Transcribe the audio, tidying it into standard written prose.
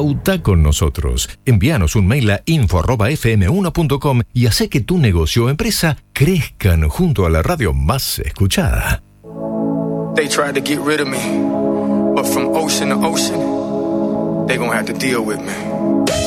Pauta con nosotros. Envíanos un mail a info@fm1.com y hace que tu negocio o empresa crezcan junto a la radio más escuchada. They tried to get rid of me, but from ocean to ocean, they gonna have to deal with me.